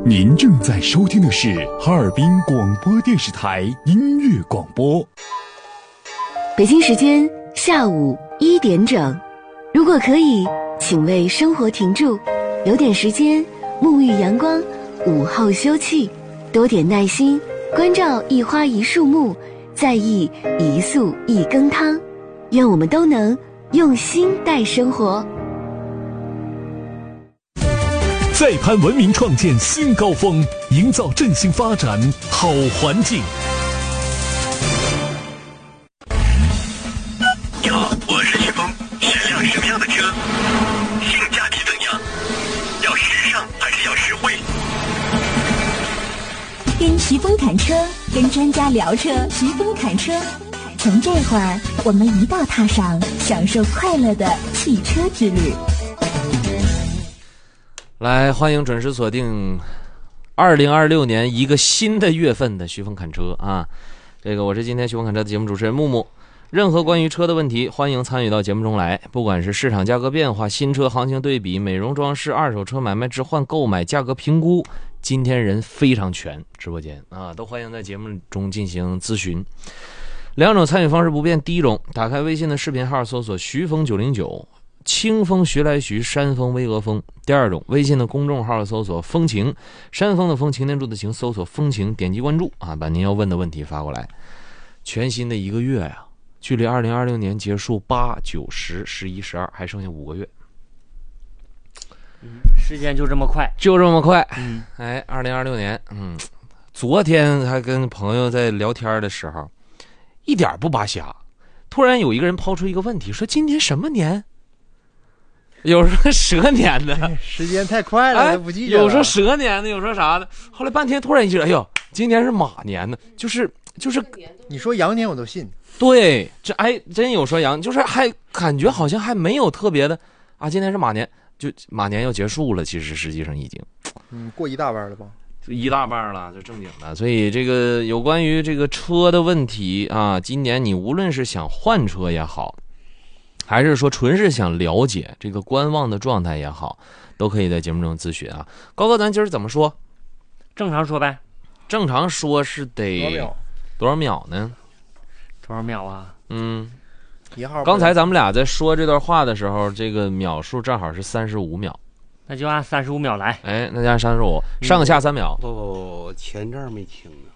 您正在收听的是哈尔滨广播电视台音乐广播。 北京时间下午1点整，如果可以，请为生活停住，留点时间沐浴阳光，午后休憩，多点耐心，关照一花一树木，在意一粟一羹汤。愿我们都能用心待生活。 再攀文明，创建新高峰，营造振兴发展好环境。 你好，我是徐峰，是辆什么样的车？性价比怎样？要时尚还是要实惠？ 跟徐峰谈车，跟专家聊车，徐峰谈车。从这会儿，我们一道踏上享受快乐的汽车之旅。 来，欢迎准时锁定2026年一个新的月份的徐峰侃车啊！这个我是今天徐峰侃车的节目主持人木木。任何关于车的问题，欢迎参与到节目中来。不管是市场价格变化、新车行情对比、美容装饰、二手车买卖置换、购买价格评估，今天人非常全，直播间啊都欢迎在节目中进行咨询。两种参与方式不变，第一种，打开微信的视频号搜索徐峰909。清风徐来徐，山峰巍峨峰。第二种，微信的公众号搜索风情，山峰的风，擎天柱的擎，搜索风情，点击关注啊，把您要问的问题发过来。全新的一个月呀，距离2026年结束8、9、10、11、12还剩下5个月。 时间就这么快， 哎，2026年，昨天还跟朋友在聊天的时候，一点不扒瞎，突然有一个人抛出一个问题，说今天什么年？有说蛇年的， 时间太快了，不记得了。 有说蛇年的，有说啥的。后来半天突然一记得，哎呦，今年是马年的，就是你说羊年我都信。 对，这真有说羊，就是还感觉好像还没有特别的啊。今天是马年，就马年要结束了，其实实际上已经过一大半了吧？ 一大半了，就正经的。所以这个有关于这个车的问题啊，今年你无论是想换车也好，还是说纯是想了解这个观望的状态也好，都可以在节目中咨询啊。高哥，咱今儿怎么说？ 正常说呗。 正常说是得多少秒呢？ 多少秒啊？ 一号。 刚才咱们俩在说这段话的时候，这个秒数正好是35秒。 那就按35秒来。 哎，那就按35，上下3秒。 不，前阵没听呢。